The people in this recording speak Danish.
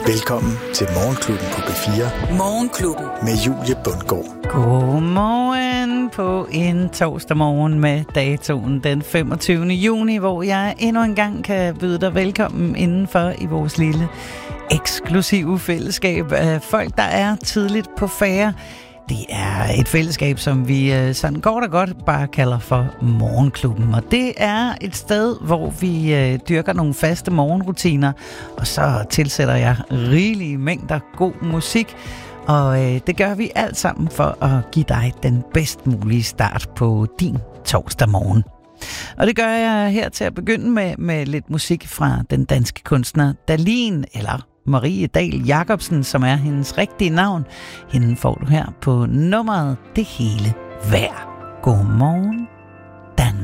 Velkommen til Morgenklubben på P4. Morgenklubben med Julie Bundgaard. Godmorgen på en torsdag morgen med datoen den 25. juni, hvor jeg endnu en gang kan byde dig velkommen indenfor i vores lille eksklusive fællesskab af folk, der er tidligt på færre. Det er et fællesskab, som vi sådan kort og godt bare kalder for Morgenklubben. Og det er et sted, hvor vi dyrker nogle faste morgenrutiner, og så tilsætter jeg rigelige mængder god musik. Og det gør vi alt sammen for at give dig den bedst mulige start på din torsdag morgen. Og det gør jeg her til at begynde med lidt musik fra den danske kunstner Dahlin, eller Marie Dahl Jacobsen, som er hendes rigtige navn. Hende får du her på nummeret Det hele værd. Godmorgen.